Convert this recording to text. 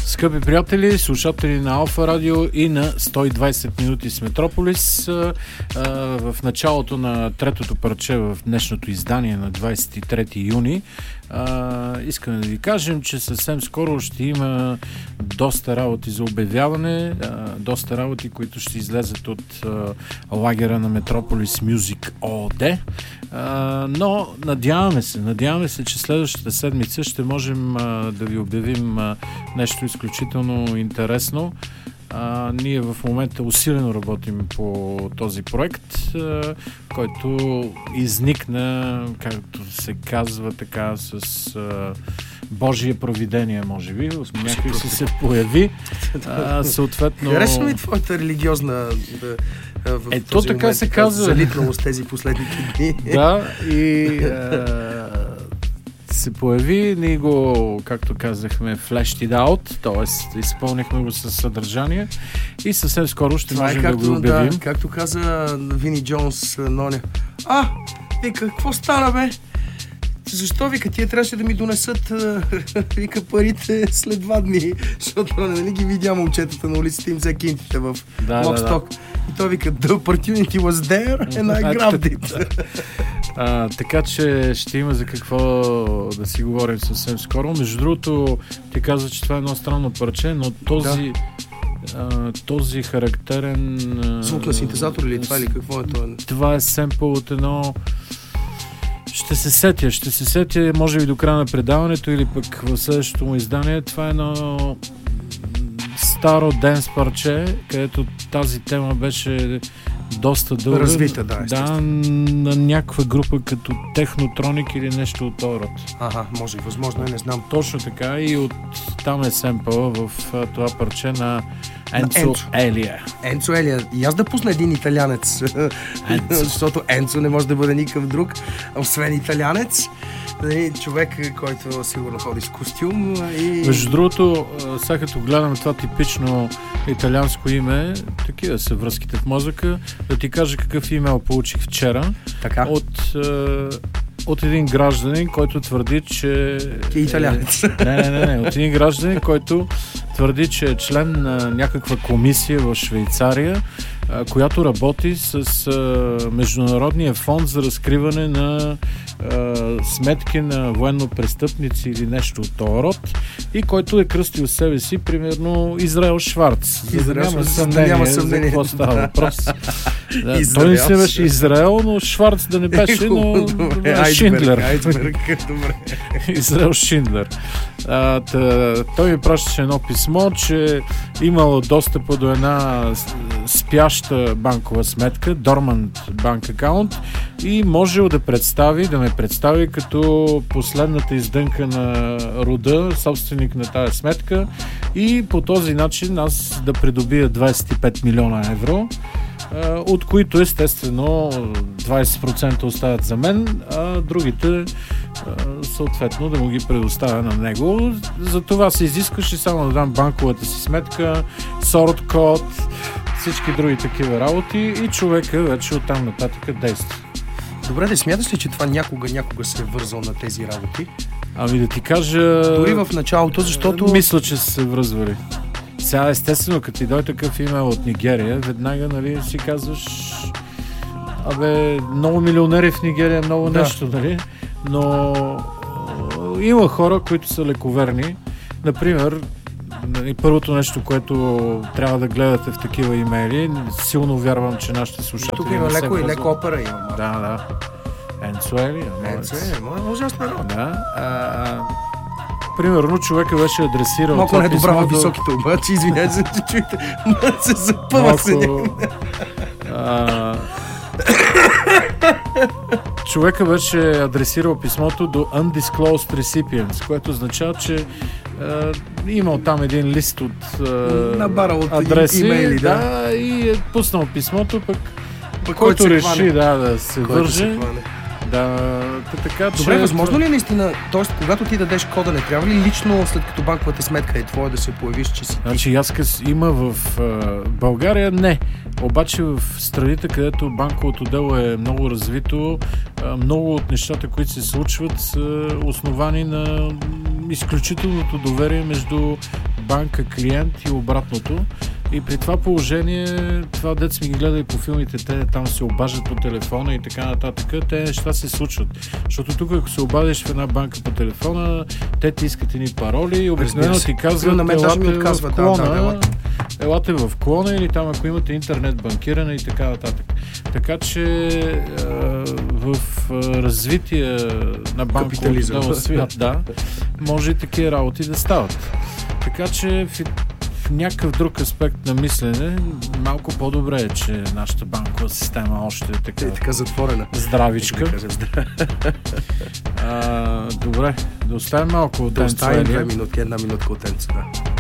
Скъпи приятели, слушатели на Алфа Радио и на 120 минути с Метрополис, в началото на третото парче в днешното издание на 23 юни искаме да ви кажем, че съвсем скоро ще има доста работи за обявяване, доста работи, които ще излезат от лагера на Метрополис Music ООД. Но надяваме се, че следващата седмица ще можем да ви обявим нещо изключително интересно. Ние в момента усилено работим по този проект, който изникна, както се казва така, с Божие провидение, може би. Някой си се появи. Съответно... Харесва ми твоята религиозна в този така момент, се казва. залитналост тези последните дни. Да, и се появи, ние го, както казахме, flashed it out, т.е. изпълнихме го със съдържание и съвсем скоро ще можем да го обявим. Да, както каза Вини Джонс, Ноня. Вика, какво стана, бе? Защо, вика, тия трябваше да ми донесат вика, парите след 2 дни, защото нали ги видя момчетата на улицата им взе кинтите в локсток. И той вика, the opportunity was there and I grabbed it. Така че ще има за какво да си говорим съвсем скоро. Между другото, ти каза, че това е едно странно парче, но този характерен... Звук на синтезатор или това, или какво е това? Това е семпъл от едно... Ще се сетя, може би до края на предаването или пък в следващото му издание. Това е едно старо денс парче, където тази тема беше доста дълга. Развита, да, на някаква група като Технотроник или нещо от този род. Може и възможно, не знам. Точно така, и от там е семпъл в това парче на Енцо Елия. Енцо Елия. И аз да пусна един италянец, защото Енцо не може да бъде никакъв друг, освен италянец. Човек, който сигурно ходи с костюм. Между другото, сега като гледам това типично италианско име, такива са връзките в мозъка. Да ти кажа какъв имейл получих вчера. Така? От един гражданин, който твърди, че... италянец. Не. От един гражданин, който твърди, че е член на някаква комисия в Швейцария, която работи с Международния фонд за разкриване на сметки на военно-престъпници или нещо от този род, и който е кръстил себе си, примерно, Израел Шварц. Няма съмнение за какво става въпрос. Той не се беше Израел, но Шварц да не беше, но Шиндлер. Израел Шиндлер. Той ми пращаше едно писмо, че имало достъпа до една спяща банкова сметка, Dormant Bank Account, и можел да ме представи като последната издънка на рода, собственик на тази сметка, и по този начин аз да придобия 25 милиона евро, от които естествено 20% остават за мен, а другите съответно да му ги предоставя на него. За това се изискваше само да дам банковата си сметка, сорт код, всички други такива работи, и човека вече оттам нататък действа. Добре, да смяташ ли, че това някога се е вързал на тези работи? Ами да ти кажа... Дори в началото, защото... Мисля, че са се връзвали. Сега, естествено, като ти дойде такъв имейл от Нигерия, веднага, нали, си казваш, много милионери в Нигерия, много нещо, нали? Но има хора, които са лековерни. Например, първото нещо, което трябва да гледате в такива имейли, силно вярвам, че нашите слушатели... Тук има леко опера има. Да. Енцо Елия. Ужасно народ. Да. Примерно, човека беше адресирал... Малко не е добра във високите, обаче, извиняй се, че чуете, се запъва се. Човека беше адресирал писмото до Undisclosed Recipients, което означава, че имал там един лист от адреси, имейли, и е пуснал писмото, пък който реши да се върже. Така, добре, възможно ли е наистина, т.е. когато ти дадеш кода, не трябва ли лично, след като банковата сметка е твоя, да се появиш, че си ти? Значи Яскас има в България, не. Обаче в страните, където банковото дело е много развито, много от нещата, които се случват, са основани на изключителното доверие между банка клиент и обратното. И при това положение, това дет ми ги гледа и по филмите, те там се обаждат по телефона и така нататък, те неща се случват. Защото тук, ако се обадиш в една банка по телефона, те ти искат едни пароли и обикновено ти казват, елате в клона или там, ако имате интернет банкиране и така нататък. Така че в развитие на банковия свят, може и такива работи да стават. Така че в някакъв друг аспект на мислене, малко по-добре е, че нашата банкова система още е така затворена. Здравичка. Добре, да оставим малко от Да оставим 2 минутки, 1 минутка от Енцо, да.